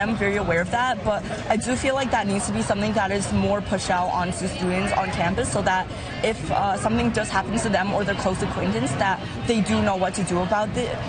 I'm very aware of that, but I do feel like that needs to be something that is more pushed out onto students on campus so that if something just happens to them or their close acquaintance, that they do know what to do about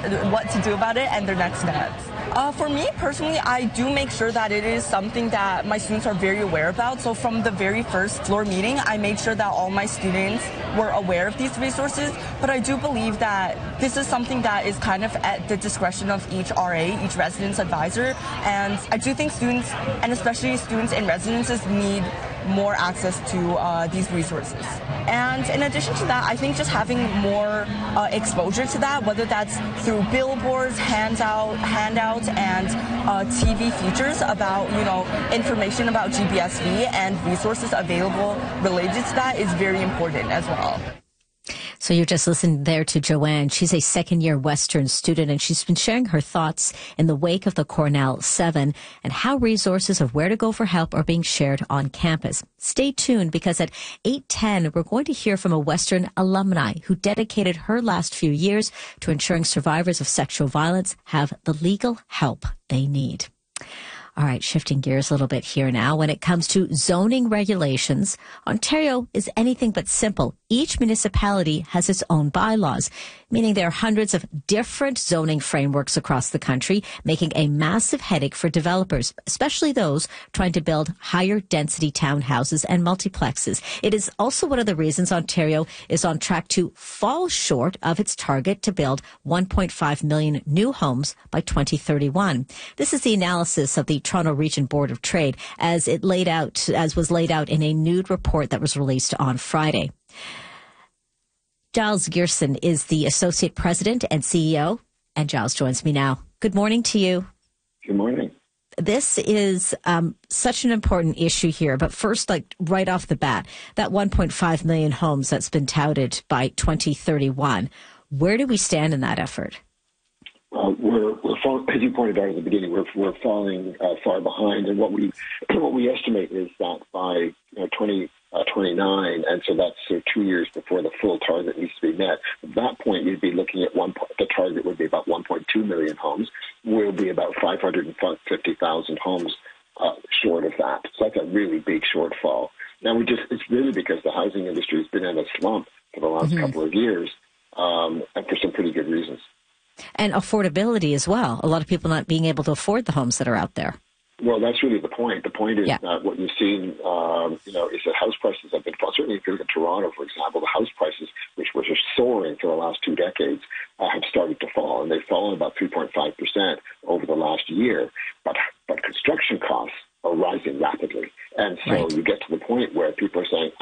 it and their next steps. For me personally, I do make sure that it is something that my students are very aware about. So from the very first floor meeting, I made sure that all my students were aware of these resources. But I do believe that this is something that is kind of at the discretion of each RA, each residence advisor. And I do think students, and especially students in residences, need more access to these resources. And in addition to that, I think just having more exposure to that, whether that's through billboards, handouts, and TV features about, information about GBSV and resources available related to that is very important as well. So you just listened there to Joanne. She's a second-year Western student, and she's been sharing her thoughts in the wake of the Cornell 7 and how resources of where to go for help are being shared on campus. Stay tuned, because at 8:10, we're going to hear from a Western alumni who dedicated her last few years to ensuring survivors of sexual violence have the legal help they need. All right, shifting gears a little bit here now. When it comes to zoning regulations, Ontario is anything but simple. Each municipality has its own bylaws, meaning there are hundreds of different zoning frameworks across the country, making a massive headache for developers, especially those trying to build higher density townhouses and multiplexes. It is also one of the reasons Ontario is on track to fall short of its target to build 1.5 million new homes by 2031. This is the analysis of the Toronto Region Board of Trade as was laid out in a new report that was released on Friday. Giles Gerson is the Associate President and CEO, and Giles joins me now. Good morning to you. Good morning. This is such an important issue here, but first, right off the bat, that 1.5 million homes that's been touted by 2031, where do we stand in that effort? We're as you pointed out at the beginning, we're falling far behind, and what we estimate is that by 2029, and so that's 2 years before the full target needs to be met. At that point, you'd be looking at the target would be about 1.2 million homes. We'll be about 550,000 homes short of that. So that's a really big shortfall. Now it's really because the housing industry has been in a slump for the last couple of years, and for some pretty good reasons. And affordability as well. A lot of people not being able to afford the homes that are out there. Well, that's really the point. The point is that what you've seen, is that house prices have been falling. Certainly if you look at Toronto, for example, the house prices, which were just soaring for the last 2 decades, have started to fall. And they've fallen about 3.5% over the last year. But construction costs are rising rapidly. And so you get to the point where people are saying,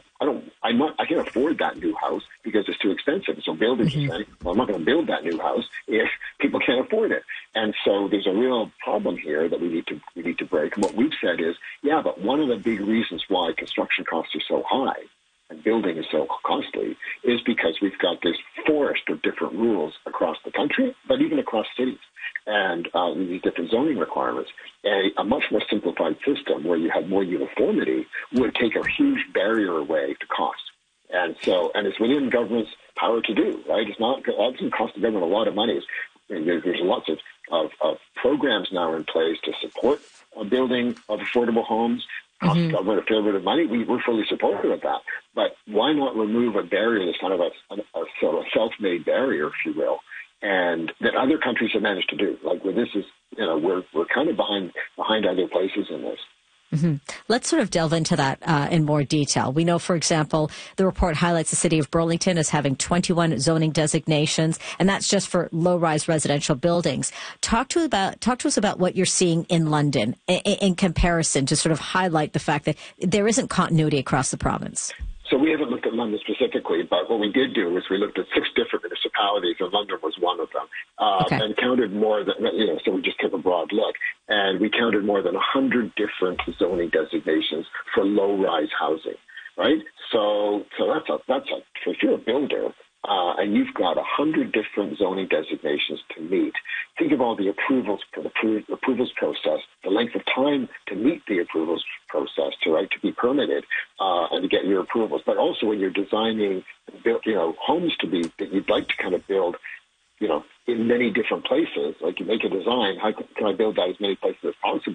I can afford that new house because it's too expensive. So builders are saying, well, I'm not going to build that new house if people can't afford it. And so there's a real problem here that we need to break. And what we've said is, but one of the big reasons why construction costs are so high and building is so costly is because we've got this forest of different rules across the country, but even across cities, and these different zoning requirements. A much more simplified system where you have more uniformity would take a huge barrier away to cost. And it's within government's power to do, right? It doesn't cost the government a lot of money. There's lots of programs now in place to support building of affordable homes. Cost the government a fair bit of money. We're fully supportive of that. But why not remove a barrier that's kind of a sort of self-made barrier, if you will, and that other countries have managed to do? Like with this is, we're kind of behind other places in this. Let's sort of delve into that in more detail. We know, for example, the report highlights the city of Burlington as having 21 zoning designations, and that's just for low-rise residential buildings. Talk to us about what you're seeing in London in comparison, to sort of highlight the fact that there isn't continuity across the province. So we haven't looked at London specifically, but what we did do is we looked at 6 different municipalities, and London was one of them, and counted more than, so we just took a broad look, and we counted more than 100 different zoning designations for low-rise housing, right? So that's if you're a builder, and you've got 100 different zoning designations to meet. Think of all the approvals process, the length of time to meet the approvals process, to be permitted and to get your approvals. But also when you're designing, homes that you'd like to kind of build, in many different places. Like you make a design, how can I build that as many places as possible?